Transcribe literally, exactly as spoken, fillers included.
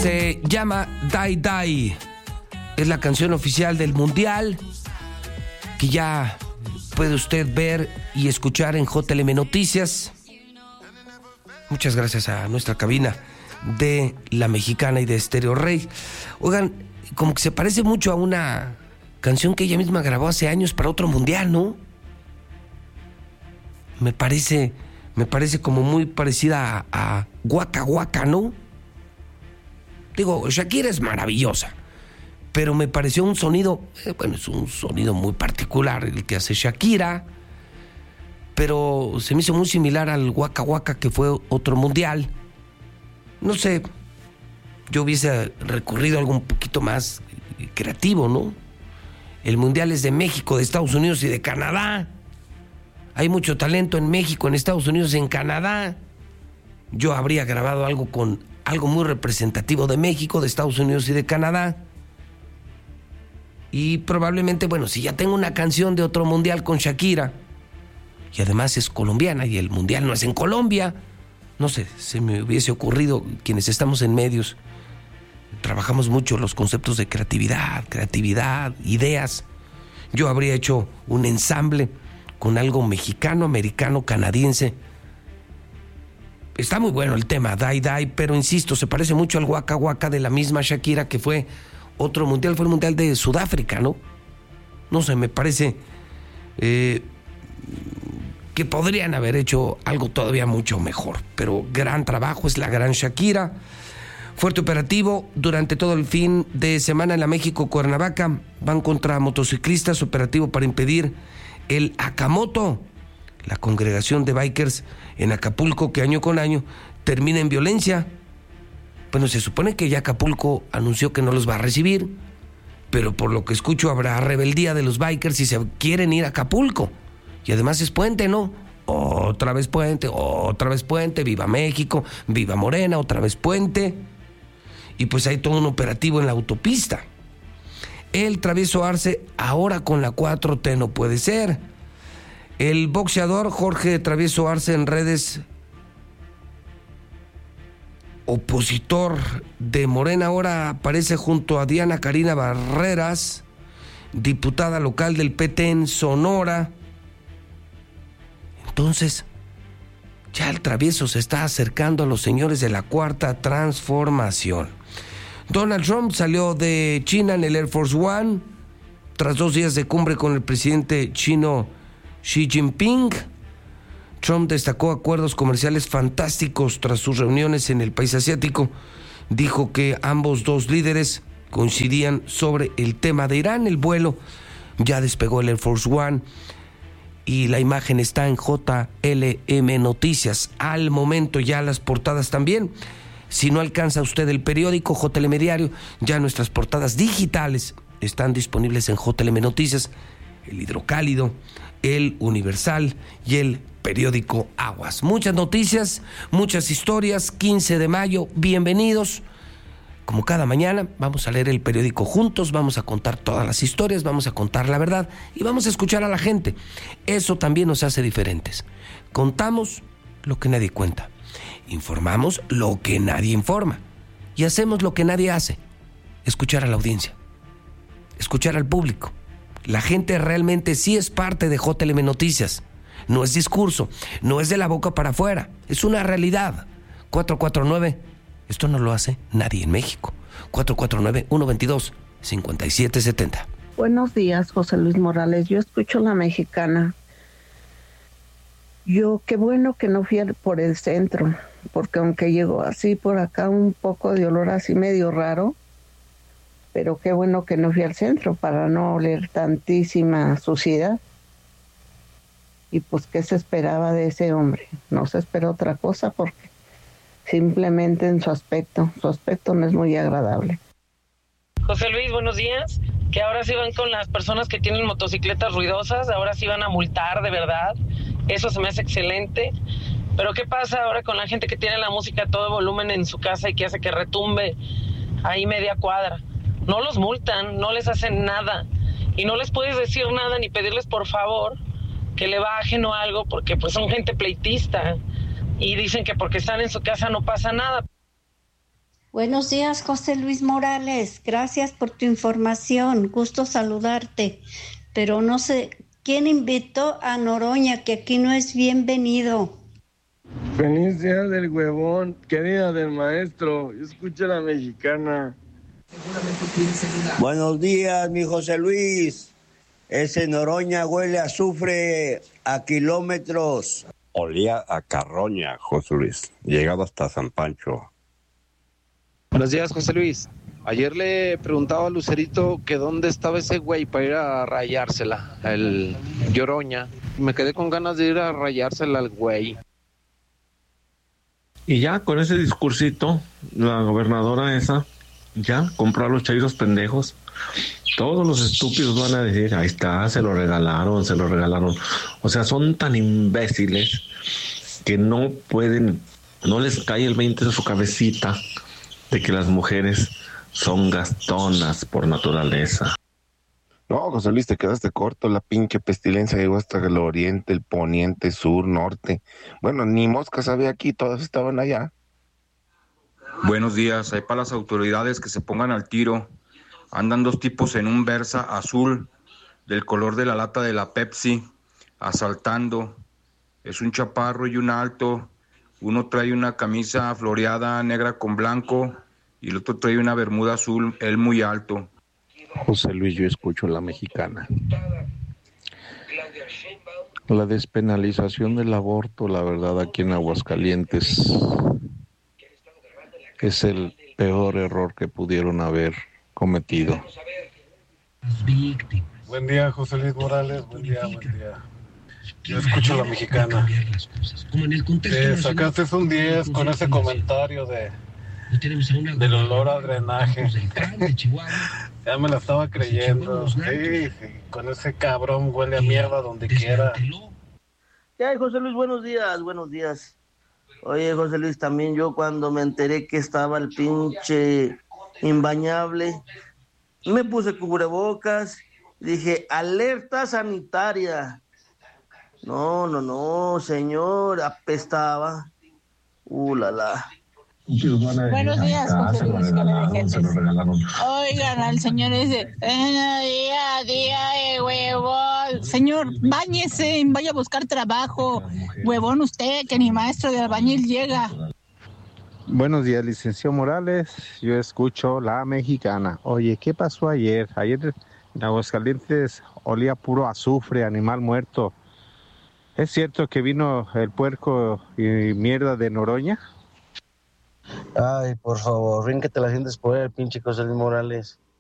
Se llama Die Die. Es la canción oficial del Mundial que ya puede usted ver y escuchar en J L M Noticias. Muchas gracias a nuestra cabina de La Mexicana y de Estéreo Rey. Oigan, como que se parece mucho a una canción que ella misma grabó hace años para otro mundial, ¿no? Me parece, me parece como muy parecida a, a Waka Waka, ¿no? Digo, Shakira es maravillosa, pero me pareció un sonido, eh, bueno, es un sonido muy particular el que hace Shakira, pero se me hizo muy similar al Waka Waka que fue otro mundial. No sé, yo hubiese recurrido a algo un poquito más creativo, ¿no? El mundial es de México, de Estados Unidos y de Canadá. Hay mucho talento en México, en Estados Unidos y en Canadá. Yo habría grabado algo con algo muy representativo de México, de Estados Unidos y de Canadá. Y probablemente, bueno, si ya tengo una canción de otro mundial con Shakira, y además es colombiana y el mundial no es en Colombia, no sé, se me hubiese ocurrido, quienes estamos en medios, trabajamos mucho los conceptos de creatividad, creatividad, ideas. Yo habría hecho un ensamble con algo mexicano, americano, canadiense. Está muy bueno el tema, Die Die, pero insisto, se parece mucho al Waka Waka de la misma Shakira, que fue otro mundial, fue el mundial de Sudáfrica, ¿no? No sé, me parece eh, que podrían haber hecho algo todavía mucho mejor, pero gran trabajo, es la gran Shakira. Fuerte operativo durante todo el fin de semana en la México-Cuernavaca. Van contra motociclistas, operativo para impedir el Acamoto, la congregación de bikers en Acapulco que año con año termina en violencia. Bueno, se supone que ya Acapulco anunció que no los va a recibir, pero por lo que escucho habrá rebeldía de los bikers y se quieren ir a Acapulco. Y además es puente, ¿no? Otra vez puente, otra vez puente, viva México, viva Morena, otra vez puente. Y pues hay todo un operativo en la autopista. El Travieso Arce ahora con la cuatro T no puede ser. El boxeador Jorge Travieso Arce en redes, opositor de Morena, ahora aparece junto a Diana Karina Barreras, diputada local del P T en Sonora. Entonces, ya el Travieso se está acercando a los señores de la Cuarta Transformación. Donald Trump salió de China en el Air Force One tras dos días de cumbre con el presidente chino Xi Jinping. Trump destacó acuerdos comerciales fantásticos tras sus reuniones en el país asiático. Dijo que ambos dos líderes coincidían sobre el tema de Irán. El vuelo ya despegó el Air Force One y la imagen está en J L M Noticias. Al momento ya las portadas también. Si no alcanza usted el periódico J L M Diario, ya nuestras portadas digitales están disponibles en J L M Noticias, el Hidrocálido, el Universal y el periódico Aguas. Muchas noticias, muchas historias. quince de mayo, bienvenidos. Como cada mañana, vamos a leer el periódico juntos, vamos a contar todas las historias, vamos a contar la verdad y vamos a escuchar a la gente. Eso también nos hace diferentes. Contamos lo que nadie cuenta. Informamos lo que nadie informa y hacemos lo que nadie hace: escuchar a la audiencia, escuchar al público. La gente realmente sí es parte de J L M Noticias, no es discurso, no es de la boca para afuera, es una realidad. cuatro cuatro nueve, esto no lo hace nadie en México. cuatro cuatro nueve, uno dos dos, cinco siete siete cero. Buenos días, José Luis Morales, yo escucho La Mexicana. Yo, qué bueno que no fui por el centro, porque aunque llegó así por acá un poco de olor así medio raro, pero qué bueno que no fui al centro para no oler tantísima suciedad. Y pues, ¿qué se esperaba de ese hombre? No se espera otra cosa, porque simplemente en su aspecto, su aspecto no es muy agradable. José Luis, buenos días. Que ahora sí van con las personas que tienen motocicletas ruidosas, ahora sí van a multar de verdad. Eso se me hace excelente. Pero ¿qué pasa ahora con la gente que tiene la música a todo volumen en su casa y que hace que retumbe ahí media cuadra? No los multan, no les hacen nada. Y no les puedes decir nada ni pedirles por favor que le bajen o algo, porque pues son gente pleitista. Y dicen que porque están en su casa no pasa nada. Buenos días, José Luis Morales. Gracias por tu información. Gusto saludarte. Pero no sé, ¿quién invitó a Noroña? Que aquí no es bienvenido. Feliz día del huevón, qué día del maestro. Yo escucho a la mexicana. Buenos días, mi José Luis. Ese Noroña huele a azufre a kilómetros. Olía a carroña, José Luis, llegado hasta San Pancho. Buenos días, José Luis. Ayer le preguntaba a Lucerito que dónde estaba ese güey para ir a rayársela, el Lloroña. Me quedé con ganas de ir a rayársela al güey. Y ya con ese discursito, la gobernadora esa, ya compró a los chairos pendejos. Todos los estúpidos van a decir, ahí está, se lo regalaron, se lo regalaron. O sea, son tan imbéciles que no pueden, no les cae el veinte de su cabecita de que las mujeres son gastonas por naturaleza. No, José Luis, te quedaste corto. La pinche pestilencia llegó hasta el oriente, el poniente, sur, norte. Bueno, ni moscas había aquí, todas estaban allá. Buenos días, hay para las autoridades que se pongan al tiro. Andan dos tipos en un Versa azul, del color de la lata de la Pepsi, asaltando. Es un chaparro y un alto. Uno trae una camisa floreada negra con blanco y el otro trae una bermuda azul, él muy alto. José Luis, yo escucho la mexicana. La despenalización del aborto, la verdad, aquí en Aguascalientes es el peor error que pudieron haber cometido. Buen día, José Luis Morales, buen día, buen día. Yo escucho la mexicana. Te sacaste un diez con ese comentario de del olor a drenaje. Ya me la estaba creyendo. Sí, sí, con ese cabrón huele a mierda donde quiera. ¿Qué hay, José Luis? Buenos días, buenos días. Oye, José Luis, también yo cuando me enteré que estaba el pinche imbañable, me puse cubrebocas, dije, alerta sanitaria. No, no, no, señor, apestaba. Uh, la, la. Buenos días, José Luis, que le dejes. Oigan, al señor ese, día, día, eh, huevón. Señor, báñese, vaya a buscar trabajo. Huevón usted, que ni maestro de albañil llega. Buenos días, licenciado Morales. Yo escucho la mexicana. Oye, ¿qué pasó ayer? Ayer en Aguascalientes olía puro azufre, animal muerto. ¿Es cierto que vino el puerco y mierda de Noroña? Ay, por favor, ven que te la sientes por el pinche José Luis Morales.